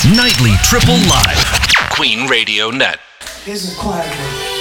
Nightly Triple Live. Queen Radio Net. Here's a quiet one.